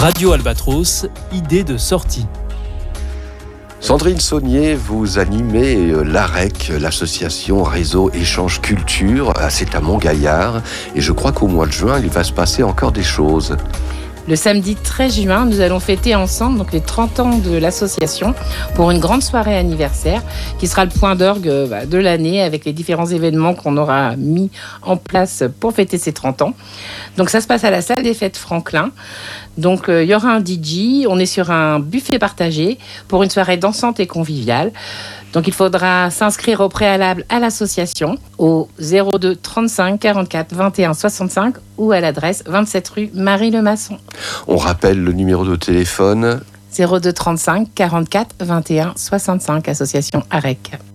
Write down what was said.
Radio Albatros, idée de sortie. Sandrine Saunier, vous animez l'AREC, l'association Réseau Échange Culture, c'est à Montgaillard. Et je crois qu'au mois de juin, il va se passer encore des choses. Le samedi 13 juin, nous allons fêter ensemble les 30 ans de l'association pour une grande soirée anniversaire qui sera le point d'orgue de l'année avec les différents événements qu'on aura mis en place pour fêter ces 30 ans. Donc ça se passe à la salle des fêtes Franklin. Donc il y aura un DJ, on est sur un buffet partagé pour une soirée dansante et conviviale. Donc il faudra s'inscrire au préalable à l'association au 02 35 44 21 65 ou à l'adresse 27 rue Marie-le-Masson. On rappelle le numéro de téléphone 02 35 44 21 65, association AREC.